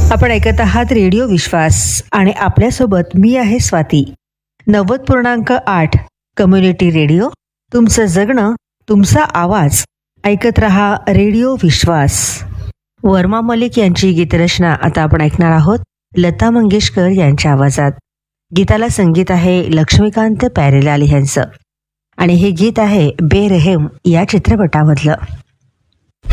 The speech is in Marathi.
आपण ऐकत आहात रेडिओ विश्वास आणि आपल्यासोबत मी आहे स्वाती. 90.8 कम्युनिटी रेडिओ, तुमचं जगणं, तुमचा आवाज. ऐकत रहा रेडिओ विश्वास. वर्मा मलिक यांची गीतरचना आता आपण ऐकणार आहोत लता मंगेशकर यांच्या आवाजात. गीताला संगीत आहे लक्ष्मीकांत प्यारेलाल यांचं आणि हे गीत आहे बेरहम या चित्रपटामधलं.